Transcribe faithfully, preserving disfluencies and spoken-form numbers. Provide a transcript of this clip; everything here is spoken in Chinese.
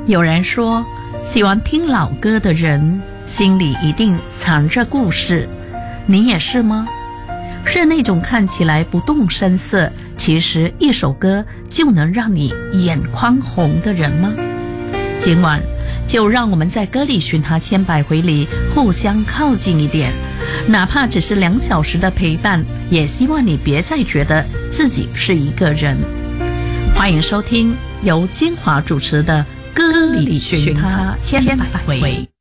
有人说，喜欢听老歌的人心里一定藏着故事，你也是吗？是那种看起来不动声色，其实一首歌就能让你眼眶红的人吗？今晚就让我们在歌里寻他千百回里互相靠近一点，哪怕只是两小时的陪伴，也希望你别再觉得自己是一个人。欢迎收听由金华主持的歌里寻他千百回。